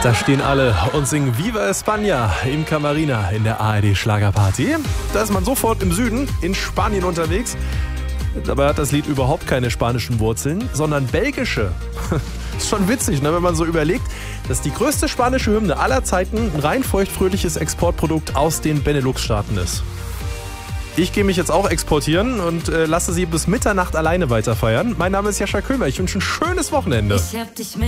Da stehen alle und singen Viva España im Camarina in der ARD-Schlagerparty. Da ist man sofort im Süden in Spanien unterwegs. Dabei hat das Lied überhaupt keine spanischen Wurzeln, sondern belgische. Ist schon witzig, ne, wenn man so überlegt, dass die größte spanische Hymne aller Zeiten ein rein feuchtfröhliches Exportprodukt aus den Benelux-Staaten ist. Ich gehe mich jetzt auch exportieren und lasse Sie bis Mitternacht alleine weiterfeiern. Mein Name ist Jascha Köhler. Ich wünsche ein schönes Wochenende.